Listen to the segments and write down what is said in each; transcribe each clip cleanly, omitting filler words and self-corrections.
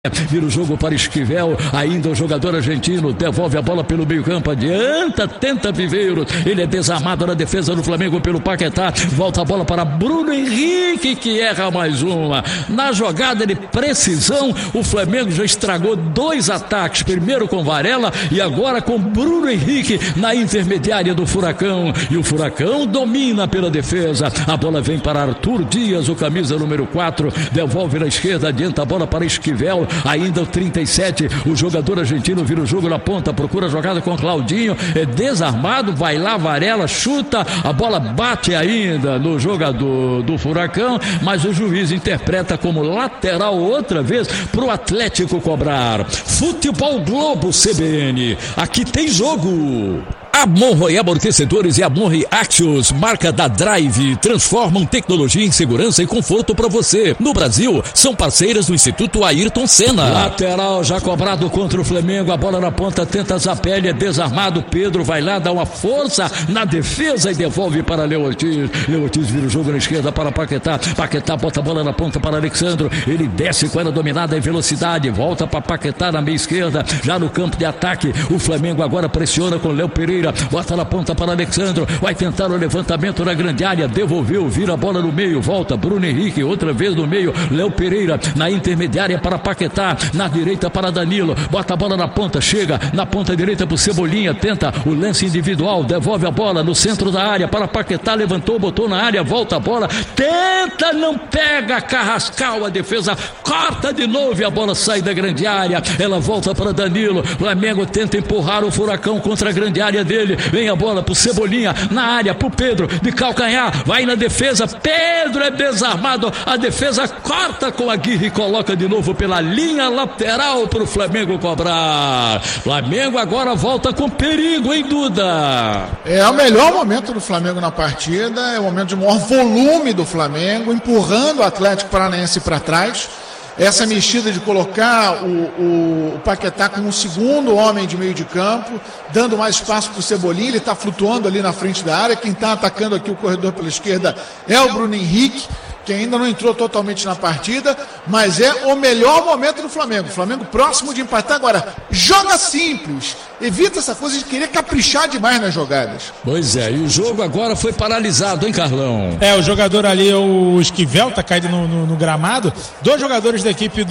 Vira o jogo para Esquivel, ainda o jogador argentino devolve a bola pelo meio campo, adianta, tenta Viveiros, ele é desarmado na defesa do Flamengo pelo Paquetá, volta a bola para Bruno Henrique, que erra mais uma. Na jogada de precisão, o Flamengo já estragou 2 ataques, primeiro com Varela e agora com Bruno Henrique na intermediária do Furacão, e o Furacão domina pela defesa, a bola vem para Arthur Dias, o camisa número 4, devolve na esquerda, adianta a bola para Esquivel, ainda o 37, o jogador argentino vira o jogo na ponta, procura a jogada com Claudinho, é desarmado, vai lá Varela, chuta, a bola bate ainda no jogador do Furacão, mas o juiz interpreta como lateral outra vez para o Atlético cobrar. Futebol Globo CBN, aqui tem jogo. A Monroe Amortecedores e a Monroe Axios, marca da Drive, transformam tecnologia em segurança e conforto para você. No Brasil, são parceiras do Instituto Ayrton Senna. Lateral já cobrado contra o Flamengo, a bola na ponta, tenta Zapelli, é desarmado, Pedro vai lá, dá uma força na defesa e devolve para Léo Ortiz. Léo Ortiz vira o jogo na esquerda para Paquetá, Paquetá bota a bola na ponta para Alexandro, ele desce com ela dominada em velocidade, volta para Paquetá na meia esquerda, já no campo de ataque, o Flamengo agora pressiona com Léo Pereira, bota na ponta para Alexandro, vai tentar o levantamento na grande área, devolveu, vira a bola no meio, volta Bruno Henrique, outra vez no meio, Léo Pereira, na intermediária para Paquetá, na direita para Danilo, bota a bola na ponta, chega na ponta direita para o Cebolinha, tenta o lance individual, devolve a bola no centro da área para Paquetá, levantou, botou na área, volta a bola, tenta, não pega, Carrascal, a defesa corta de novo e a bola sai da grande área, ela volta para Danilo, Flamengo tenta empurrar o Furacão contra a grande área dele, vem a bola pro Cebolinha, na área pro Pedro, de calcanhar, vai na defesa, Pedro é desarmado, a defesa corta com a Aguirre e coloca de novo pela linha lateral pro Flamengo cobrar. Flamengo agora volta com perigo, hein, Duda? É o melhor momento do Flamengo na partida, é o momento de maior volume do Flamengo, empurrando o Atlético Paranaense para trás. Essa mexida de colocar o Paquetá como o segundo homem de meio de campo, dando mais espaço para o Cebolinha, ele está flutuando ali na frente da área, quem está atacando aqui o corredor pela esquerda é o Bruno Henrique, que ainda não entrou totalmente na partida, mas é o melhor momento do Flamengo. O Flamengo próximo de empatar agora. Joga simples, evita essa coisa de querer caprichar demais nas jogadas. Pois é, e o jogo agora foi paralisado, hein, Carlão? O jogador ali, o Esquivel, tá caído no gramado. 2 jogadores da equipe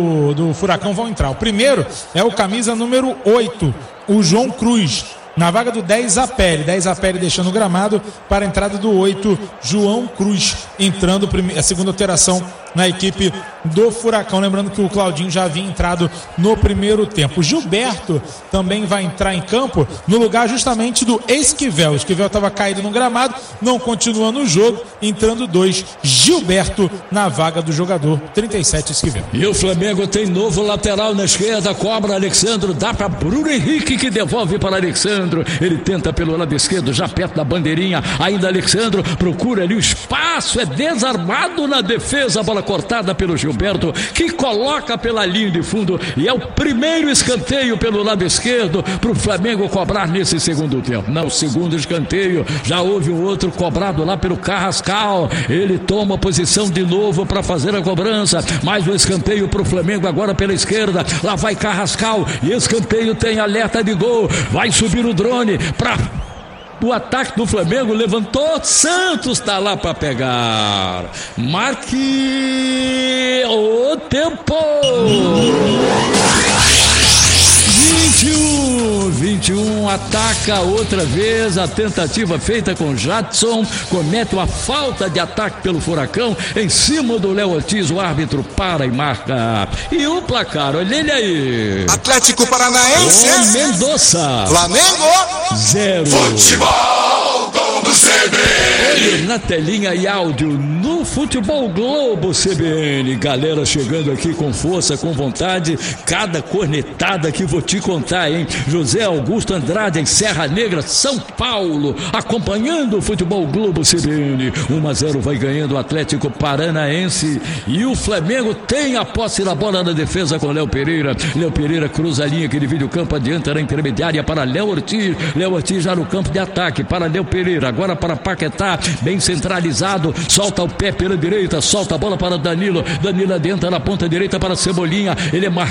do Furacão vão entrar. O primeiro é o camisa número 8, o João Cruz. Na vaga do 10 Zapelli, deixando o gramado para a entrada do 8, João Cruz, entrando a segunda alteração na equipe do Furacão. Lembrando que o Claudinho já havia entrado no primeiro tempo. Gilberto também vai entrar em campo no lugar justamente do Esquivel. O Esquivel estava caído no gramado, não continua no jogo, entrando 2, Gilberto na vaga do jogador 37 Esquivel. E o Flamengo tem novo lateral na esquerda, cobra Alexandro, dá para Bruno Henrique, que devolve para Alexandro. Ele tenta pelo lado esquerdo, já perto da bandeirinha, ainda Alexandro procura ali o espaço, é desarmado na defesa, a bola cortada pelo Gilberto, que coloca pela linha de fundo, e é o primeiro escanteio pelo lado esquerdo para o Flamengo cobrar nesse segundo tempo. No segundo escanteio já houve um outro cobrado lá pelo Carrascal, ele toma posição de novo para fazer a cobrança, mais um escanteio para o Flamengo agora pela esquerda, lá vai Carrascal, e escanteio tem alerta de gol, vai subir o drone para o ataque do Flamengo, levantou, Santos está lá para pegar. Marque o tempo. 21, ataca outra vez, a tentativa feita com Jadson, comete uma falta de ataque pelo Furacão, em cima do Léo Ortiz, o árbitro para e marca. E o placar, olha ele aí. Atlético Paranaense, Mendonça, Flamengo 0. Futebol Globo CBN. Na telinha e áudio no Futebol Globo CBN. Galera chegando aqui com força, com vontade. Cada cornetada que vou te contar, hein? José Augusto Andrade em Serra Negra, São Paulo, acompanhando o Futebol Globo CBN. 1-0 vai ganhando o Atlético Paranaense. E o Flamengo tem a posse da bola na defesa com Léo Pereira. Léo Pereira cruza a linha que divide o campo, adianta na intermediária para Léo Ortiz. Léo Ortiz já no campo de ataque para Léo Pereira. Agora agora para Paquetá, bem centralizado, solta o pé pela direita, solta a bola para Danilo, Danilo adentra na ponta direita para Cebolinha, ele é marcado